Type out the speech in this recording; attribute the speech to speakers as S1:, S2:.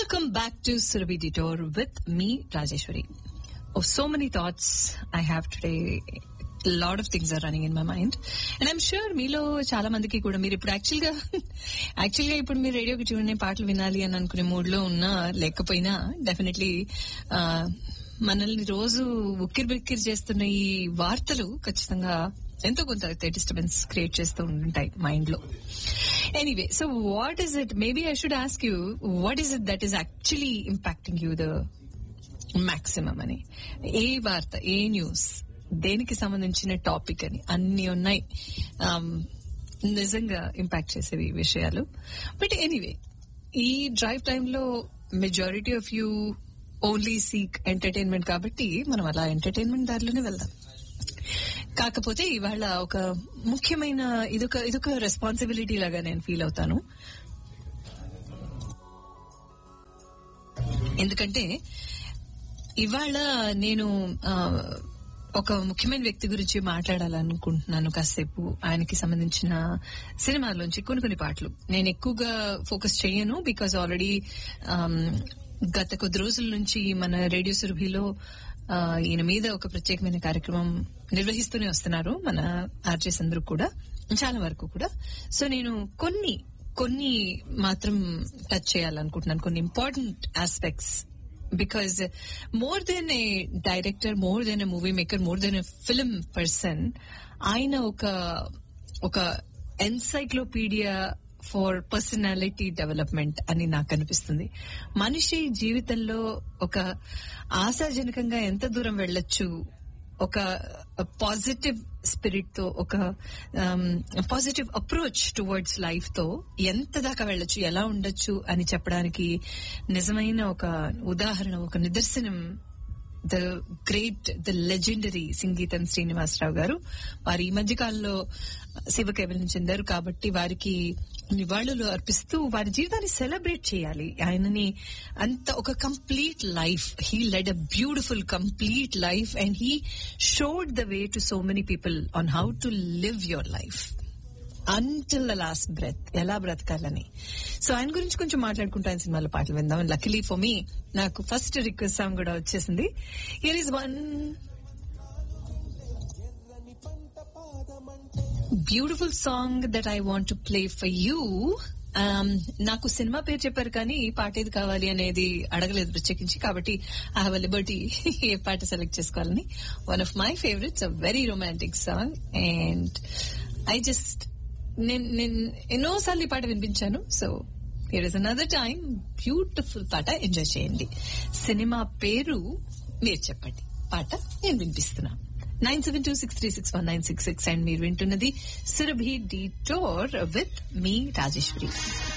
S1: Welcome back to Surabhi Detour with me, Rajeshwari. Oh, so many thoughts I have today. A lot of things are running in my mind. And I'm sure మీలో చాలా మందికి కూడా మీరు ఇప్పుడు యాక్చువల్గా ఇప్పుడు మీరు రేడియోకి చూడని పాటలు వినాలి అని అనుకునే మూడ్ లో ఉన్నా లేకపోయినా డెఫినెట్లీ మనల్ని రోజు ఉక్కిరి బిక్కిరి చేస్తున్న ఈ వార్తలు ఖచ్చితంగా ఎంతో కొంత డిస్టర్బెన్స్ క్రియేట్ చేస్తూ ఉంటాయి మైండ్ లో. Anyway, so what is it, maybe I should ask you, what is it that is actually impacting you the maximum అని? ఏ వార్త, ఏ న్యూస్, దేనికి సంబంధించిన టాపిక్ అని అన్ని ఉన్నాయి నిజంగా ఇంపాక్ట్ చేసేవి విషయాలు. బట్ ఎనీవే, ఈ డ్రైవ్ టైంలో majority of you only seek entertainment కాబట్టి మనం అలా ఎంటర్టైన్మెంట్ దారిలోనే వెళ్దాం. కాకపోతే ఇవాళ ఒక ముఖ్యమైన ఇదొక రెస్పాన్సిబిలిటీ లాగా నేను ఫీల్ అవుతాను. ఎందుకంటే ఇవాళ నేను ఒక ముఖ్యమైన వ్యక్తి గురించి మాట్లాడాలనుకుంటున్నాను కాసేపు. ఆయనకి సంబంధించిన సినిమాల్లోంచి కొన్ని పాటలు నేను ఎక్కువగా ఫోకస్ చేయను, బికాజ్ ఆల్రెడీ గత కొద్ది రోజుల నుంచి మన రేడియో సురభిలో ఈయన మీద ఒక ప్రత్యేకమైన కార్యక్రమం నిర్వహిస్తూనే వస్తున్నారు మన ఆర్జెస్ అందరూ కూడా, చాలా వరకు కూడా. సో నేను కొన్ని మాత్రం టచ్ చేయాలనుకుంటున్నాను, కొన్ని important aspects. Because more than A director, more than A movie maker, more than a film person, ఆయన ఒక ఎన్సైక్లోపీడియా ఫర్ పర్సనాలిటీ డెవలప్మెంట్ అని నాకు అనిపిస్తుంది. మనిషి జీవితంలో ఒక ఆశాజనకంగా ఎంత దూరం వెళ్ళొచ్చు, ఒక పాజిటివ్ స్పిరిట్ తో, ఒక పాజిటివ్ అప్రోచ్ టువర్డ్స్ లైఫ్ తో ఎంత దాకా వెళ్ళొచ్చు, ఎలా ఉండొచ్చు అని చెప్పడానికి నిజమైన ఒక ఉదాహరణ, ఒక నిదర్శనం ద గ్రేట్, ద లెజెండరీ సంగీతం శ్రీనివాసరావు గారు. వారు ఈ మధ్య కాలంలో శివకేవలం చెందారు కాబట్టి వారికి నివాళులు అర్పిస్తూ వారి జీవితాన్ని సెలబ్రేట్ చేయాలి. ఆయనని అంత ఒక complete life, he lead a beautiful complete life and he showed the way to so many people on how to live your life until the last breath, ఎలా బ్రతకాలని. సో ఆయన గురించి కొంచెం మాట్లాడుకుంటూ ఆయన సినిమాలో పాటలు విందాం. లక్కీలీ ఫర్ మీ నాకు ఫస్ట్ రిక్వెస్ట్ సాంగ్ కూడా వచ్చేసింది. Here is one beautiful song that I want to play for you. నాకు సినిమా పేరు చెప్పారు కానీ పాట ఏది కావాలి అనేది అడగలేదు ప్రత్యేకించి, కాబట్టి ఐ హావ్ అ లిబర్టీ ఏ పాట సెలెక్ట్ చేసుకోవాలని. One of my favourites, a very romantic song, and I just నేను ఎన్నోసార్లు ఈ పాట వినిపించాను. So here is another time, beautiful పాట, ఎంజాయ్ చేయండి. సినిమా పేరు మీరు చెప్పండి, పాట నేను వినిపిస్తున్నా. 9726361966 అండ్ మీరు వింటున్నది Surabhi detour with me Rajeshwari.